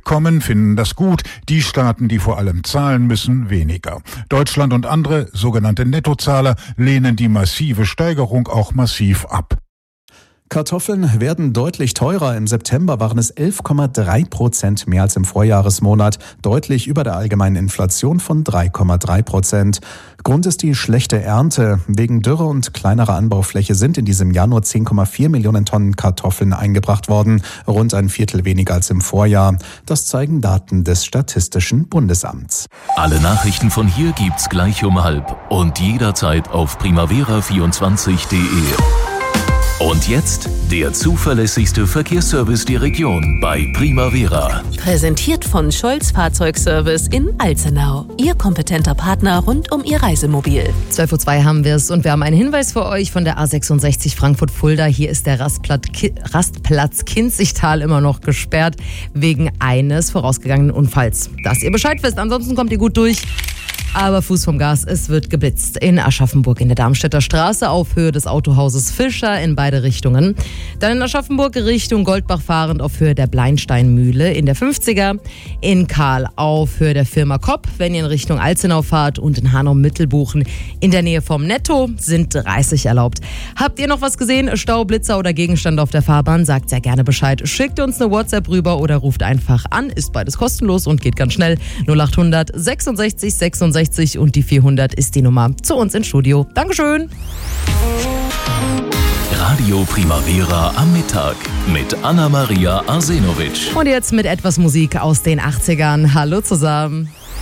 bekommen, finden das gut. Die Staaten, die vor allem zahlen müssen, weniger. Deutschland und andere sogenannte Nettozahler lehnen die massive Steigerung auch massiv ab. Kartoffeln werden deutlich teurer. Im September waren es 11,3% mehr als im Vorjahresmonat, deutlich über der allgemeinen Inflation von 3,3%. Grund ist die schlechte Ernte. Wegen Dürre und kleinerer Anbaufläche sind in diesem Jahr nur 10,4 Millionen Tonnen Kartoffeln eingebracht worden, rund ein Viertel weniger als im Vorjahr. Das zeigen Daten des Statistischen Bundesamts. Alle Nachrichten von hier gibt's gleich um 12:30 und jederzeit auf primavera24.de. Und jetzt der zuverlässigste Verkehrsservice der Region bei Primavera. Präsentiert von Scholz Fahrzeugservice in Alzenau. Ihr kompetenter Partner rund um Ihr Reisemobil. 12:02 haben wir es und wir haben einen Hinweis für euch von der A66 Frankfurt-Fulda. Hier ist der Rastplatz Kinzigtal immer noch gesperrt wegen eines vorausgegangenen Unfalls. Dass ihr Bescheid wisst, ansonsten kommt ihr gut durch. Aber Fuß vom Gas, es wird geblitzt. In Aschaffenburg in der Darmstädter Straße auf Höhe des Autohauses Fischer in beide Richtungen. Dann in Aschaffenburg Richtung Goldbach fahrend auf Höhe der Bleinsteinmühle in der 50er. In Kahl auf Höhe der Firma Kopp, wenn ihr in Richtung Alzenau fahrt. Und in Hanau-Mittelbuchen in der Nähe vom Netto sind 30 erlaubt. Habt ihr noch was gesehen? Stau, Blitzer oder Gegenstand auf der Fahrbahn? Sagt sehr gerne Bescheid. Schickt uns eine WhatsApp rüber oder ruft einfach an. Ist beides kostenlos und geht ganz schnell. 0800 66 66 und die 400 ist die Nummer zu uns ins Studio. Dankeschön. Radio Primavera am Mittag mit Anna-Maria Arsenovic. Und jetzt mit etwas Musik aus den 80ern. Hallo zusammen.